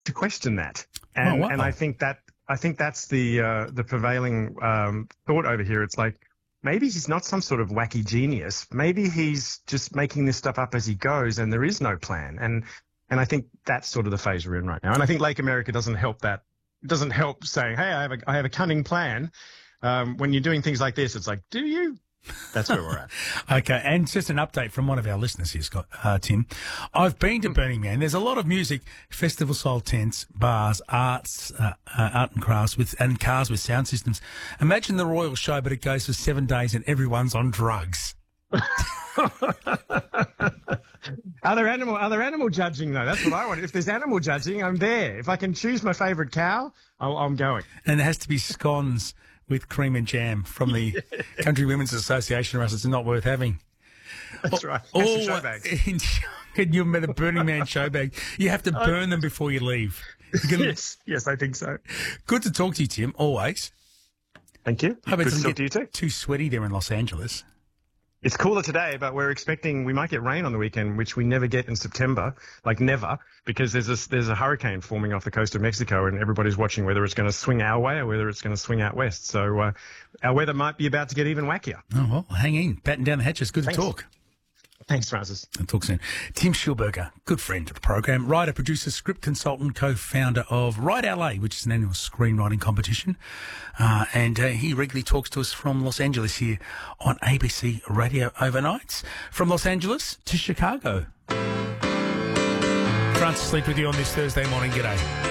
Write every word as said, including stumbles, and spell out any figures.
to question that. And, oh, wow. and I think that I think that's the uh, the prevailing um, thought over here. It's like maybe he's not some sort of wacky genius. Maybe he's just making this stuff up as he goes, and there is no plan. And and I think that's sort of the phase we're in right now. And I think Lake America doesn't help that. It doesn't help saying, hey, I have a I have a cunning plan. Um, when you're doing things like this, it's like, do you? That's where we're at. Okay, and just an update from one of our listeners here, Scott, uh, Tim. I've been to Burning Man. There's a lot of music, festival-style tents, bars, arts, uh, uh, art and crafts, with and cars with sound systems. Imagine the Royal Show, but it goes for seven days and everyone's on drugs. Are there animal? Are there animal judging though? That's what I want. If there's animal judging, I'm there. If I can choose my favourite cow, I'll, I'm going. And it has to be scones with cream and jam from the yeah. Country Women's Association, or else it's not worth having. That's right. Or, That's show bags. Can you remember the Burning Man show bag? You have to burn them before you leave. You can... Yes, yes, I think so. Good to talk to you, Tim. Always. Thank you. Hope it Good to doesn't talk to you get too. Too sweaty there in Los Angeles. It's cooler today, but we're expecting we might get rain on the weekend, which we never get in September, like never, because there's a, there's a hurricane forming off the coast of Mexico, and everybody's watching whether it's going to swing our way or whether it's going to swing out west. So uh, our weather might be about to get even wackier. Oh, well, hang in. Batten down the hatches. Good Thanks. to talk. Thanks, Francis. I'll talk soon. Tim Schulberger, good friend of the program, writer, producer, script consultant, co-founder of Write L A, which is an annual screenwriting competition. Uh, and uh, he regularly talks to us from Los Angeles here on A B C Radio Overnights. From Los Angeles to Chicago. Francis Sleep with you on this Thursday morning. G'day.